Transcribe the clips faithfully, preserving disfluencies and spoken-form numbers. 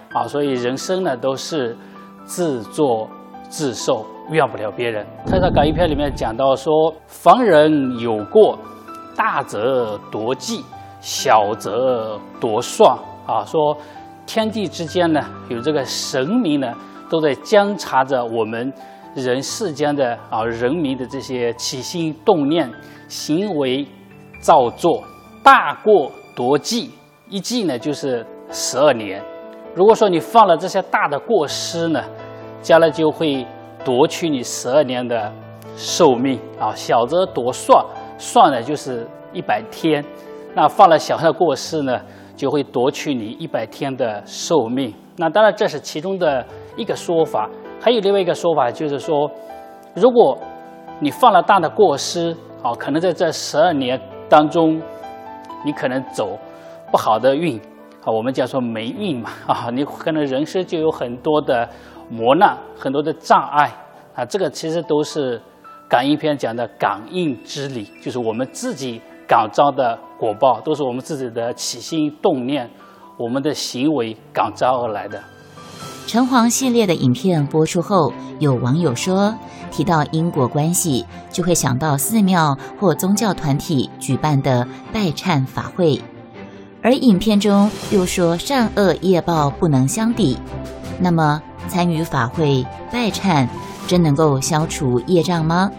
啊，所以人生呢都是自作自受，怨不了别人。他在《感应篇》里面讲到说，凡人有过，大则夺计，小则夺算啊，说天地之间呢有这个神明呢都在监察着我们人世间的啊人民的这些起心动念、行为造作。大过夺计，一计呢就是十二年。如果说你犯了这些大的过失呢，将来就会夺去你十二年的寿命啊。小则夺算，算呢就是一百天，那犯了小的过失呢，就会夺去你一百天的寿命。那当然这是其中的一个说法，还有另外一个说法就是说，如果你犯了大的过失啊，可能在这十二年当中，你可能走不好的运啊，我们讲说霉运嘛啊，你可能人生就有很多的磨难，很多的障碍啊，这个其实都是感应篇讲的感应之理，就是我们自己感召的果报，都是我们自己的起心动念，我们的行为感召而来的。 城隍系列的影片播出后，有网友说，提到因果关系，就会想到寺庙或宗教团体举办的拜忏法会，而影片中又说善恶业报不能相抵。那么，参与法会拜忏，真能够消除业障吗？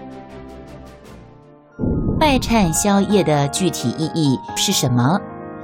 拜忏消业的具体意义是什么？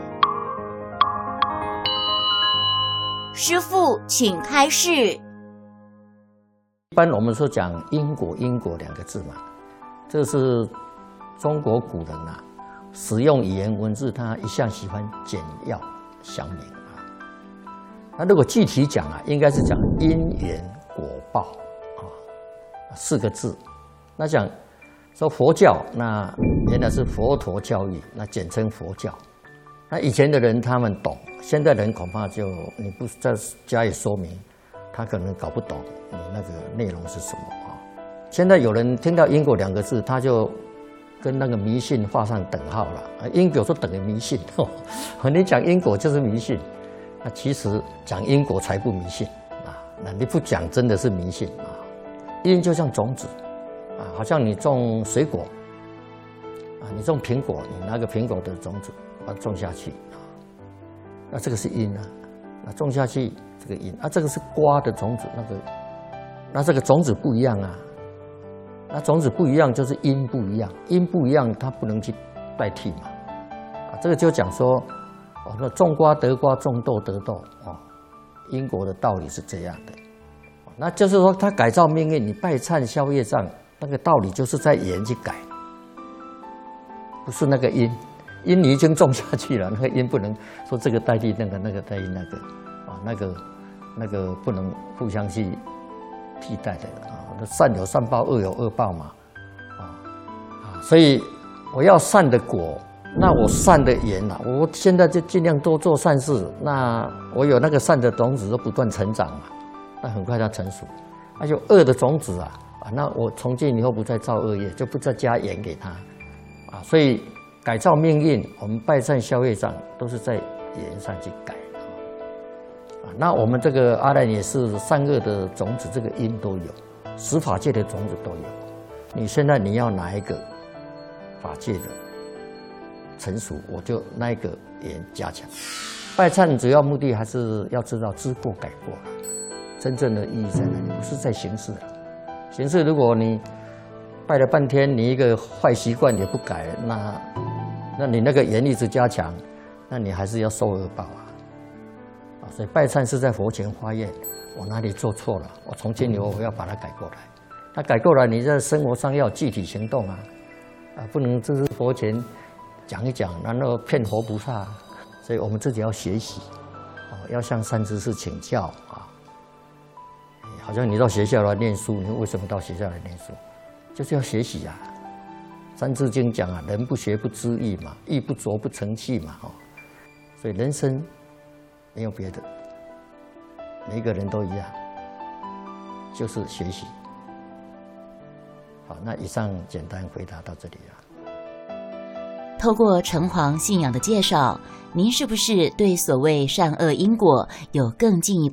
师父，请开示。 一般我们说讲因果，因果两个字嘛，这是中国古人啊，使用语言文字，他一向喜欢简要详明啊。那如果具体讲啊，应该是讲因缘果报啊，四个字。那讲说佛教，那原来是佛陀教育，那简称佛教。那以前的人他们懂，现在人恐怕就你不再加以说明，他可能搞不懂你那个内容是什么啊。现在有人听到因果两个字，他就跟那个迷信画上等号了。因果说等于迷信，哦，你讲因果就是迷信，那其实讲因果才不迷信啊。那你不讲真的是迷信啊。因就像种子啊，好像你种水果啊，你种苹果，你拿个苹果的种子把它种下去啊，那这个是因啊，那种下去这个因啊，这个是瓜的种子，那个那这个种子不一样啊，那种子不一样就是因不一样，因不一样它不能去代替嘛，啊，这个就讲说，哦，那种瓜得瓜，种豆得豆哦，因果的道理是这样的，那就是说它改造命运，你拜忏消业障，那个道理就是在言去改，不是那个因。因你已经种下去了，那个因不能说这个代替那个，那个代替那个，啊，那个那个不能互相去替代的啊。善有善报，恶有恶报嘛，啊啊，所以我要善的果，那我善的言啊，我现在就尽量多做善事，那我有那个善的种子都不断成长嘛，那很快它成熟。那有恶的种子啊，啊，那我从今以后不再造恶业，就不再加盐给它，啊，所以。改造命运，我们拜忏消业障都是在言上去改啊。那我们这个阿赖也是善恶的种子，这个因都有，十法界的种子都有。你现在你要哪一个法界的成熟，我就那一个言加强。拜忏主要目的还是要知道知过改过了，真正的意义在哪里？不是在形式了。形式如果你拜了半天，你一个坏习惯也不改，那。那你那个言一直加强，那你还是要受恶报啊！啊，所以拜忏是在佛前发愿，我哪里做错了，我从今以后我要把它改过来。那改过来，你在生活上要具体行动啊！啊，不能只是佛前讲一讲，然后骗活菩萨。所以我们自己要学习，啊，要向善知识请教啊。好像你到学校来念书，你为什么到学校来念书？就是要学习啊。三字经讲啊，人不学不知义嘛，义不琢不成器嘛，哦，所以人生没有别的，每一个人都一样，就是学习。好，那以上简单回答到这里了。 透过城隍信仰的介绍，您是不是对所谓善恶因果有更进一步